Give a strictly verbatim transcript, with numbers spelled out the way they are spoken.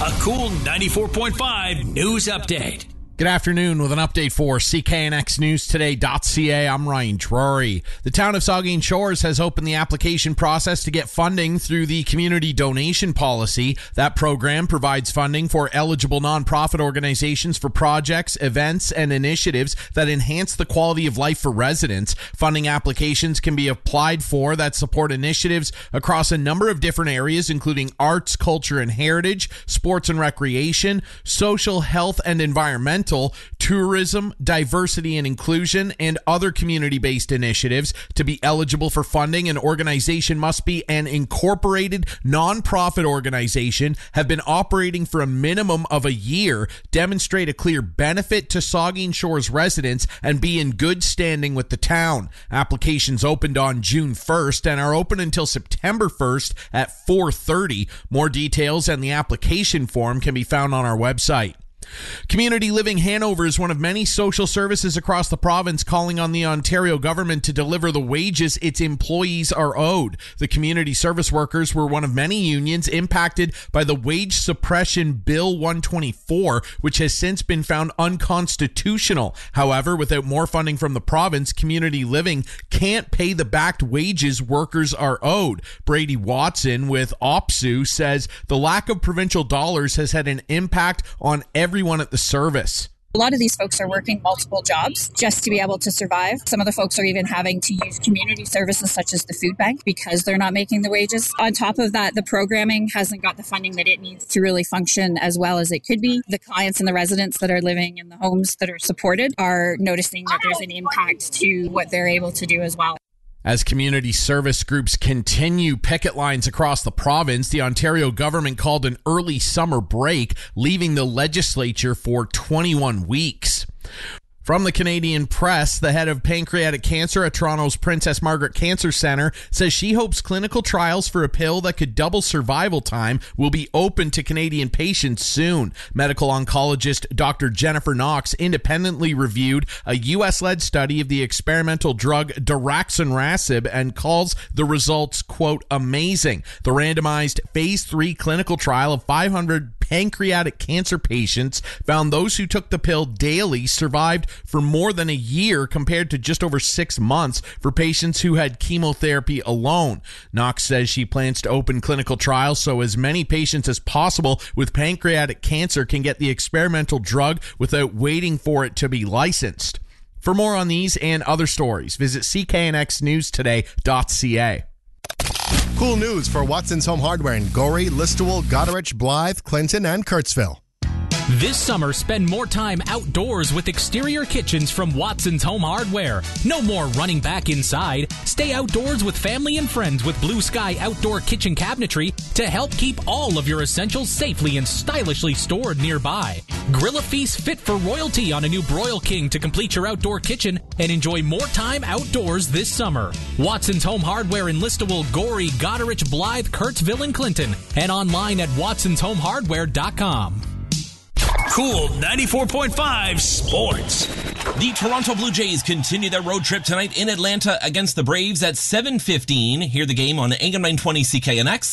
A Cool ninety-four point five news update. Good afternoon with an update for C K N X News Today dot C A. I'm Ryan Drury. The town of Saugeen Shores has opened the application process to get funding through the community donation policy. That program provides funding for eligible nonprofit organizations for projects, events, and initiatives that enhance the quality of life for residents. Funding applications can be applied for that support initiatives across a number of different areas, including arts, culture and heritage, sports and recreation, social, health and environmental, tourism, diversity and inclusion, and other community-based initiatives. To be eligible for funding, an organization must be an incorporated nonprofit organization, have been operating for a minimum of a year, demonstrate a clear benefit to Saugeen Shores residents, and be in good standing with the town. Applications opened on June first and are open until September first at four thirty. More details and the application form can be found on our website. Community Living Hanover is one of many social services across the province calling on the Ontario government to deliver the wages its employees are owed. The community service workers were one of many unions impacted by the Wage Suppression Bill one twenty-four, which has since been found unconstitutional. However, without more funding from the province, Community Living can't pay the backed wages workers are owed. Brady Watson with OPSU says the lack of provincial dollars has had an impact on every everyone at the service. A lot of these folks are working multiple jobs just to be able to survive. Some of the folks are even having to use community services such as the food bank because they're not making the wages. On top of that, the programming hasn't got the funding that it needs to really function as well as it could be. The clients and the residents that are living in the homes that are supported are noticing that there's an impact to what they're able to do as well. As community service groups continue picket lines across the province, the Ontario government called an early summer break, leaving the legislature for twenty-one weeks. From the Canadian Press, the head of pancreatic cancer at Toronto's Princess Margaret Cancer Centre says she hopes clinical trials for a pill that could double survival time will be open to Canadian patients soon. Medical oncologist Doctor Jennifer Knox independently reviewed a U S-led study of the experimental drug daraxonrasib and calls the results, quote, amazing. The randomized phase three clinical trial of five hundred pancreatic cancer patients found those who took the pill daily survived for more than a year compared to just over six months for patients who had chemotherapy alone. Knox says she plans to open clinical trials so as many patients as possible with pancreatic cancer can get the experimental drug without waiting for it to be licensed. For more on these and other stories, visit C K N X News Today dot C A. Cool news for Watson's Home Hardware in Gorey, Listowel, Goderich, Blythe, Clinton, and Kurtzville. This summer, spend more time outdoors with exterior kitchens from Watson's Home Hardware. No more running back inside. Stay outdoors with family and friends with Blue Sky Outdoor Kitchen Cabinetry to help keep all of your essentials safely and stylishly stored nearby. Grill a feast fit for royalty on a new Broil King to complete your outdoor kitchen and enjoy more time outdoors this summer. Watson's Home Hardware in Listowel, Gorey, Goderich, Blythe, Kurtzville, and Clinton, and online at watsons home hardware dot com. Cool ninety-four point five Sports. The Toronto Blue Jays continue their road trip tonight in Atlanta against the Braves at seven fifteen. Hear the game on A M nine twenty C K N X.